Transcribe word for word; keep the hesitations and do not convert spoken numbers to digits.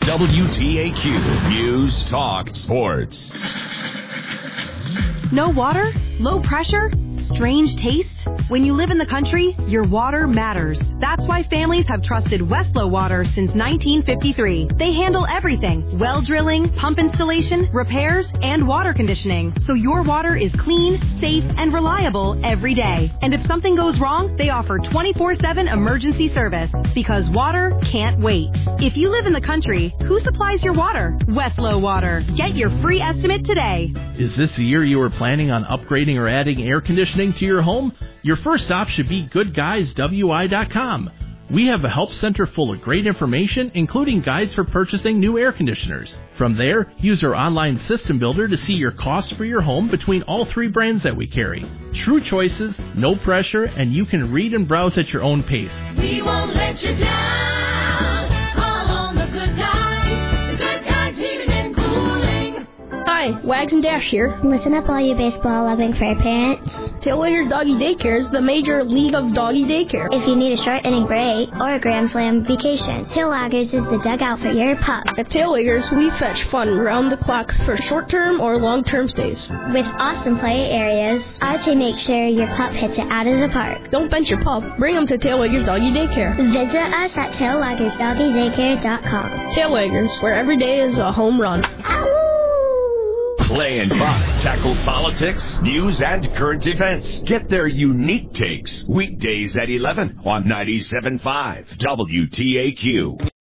W T A Q News Talk Sports. No water? Low pressure? Strange taste? When you live in the country, your water matters. That's why families have trusted Westlow Water since nineteen fifty-three. They handle everything: well drilling, pump installation, repairs, and water conditioning. So your water is clean, safe, and reliable every day. And if something goes wrong, they offer twenty-four seven emergency service, because water can't wait. If you live in the country, who supplies your water? Westlow Water. Get your free estimate today. Is this the year you are planning on upgrading or adding air conditioning to your home? Your first stop should be good guys w i dot com. We have a help center full of great information, including guides for purchasing new air conditioners. From there, use our online system builder to see your costs for your home between all three brands that we carry. True choices, no pressure, and you can read and browse at your own pace. We won't let you down. Call on the good guys. The good guys heating and cooling. Hi, Wags and Dash here. Listen up, all you baseball-loving fur parents. Tailwagers Doggy Daycare is the major league of doggy daycare. If you need a short inning break or a Grand Slam vacation, Tailwagers is the dugout for your pup. At Tailwagers, we fetch fun round the clock for short-term or long-term stays. With awesome play areas, I say make sure your pup hits it out of the park. Don't bench your pup. Bring him to Tailwagers Doggy Daycare. Visit us at tailwagers doggy daycare dot com. Tailwagers, where every day is a home run. Clay and Buck tackle politics, news, and current events. Get their unique takes weekdays at eleven on ninety-seven point five W T A Q.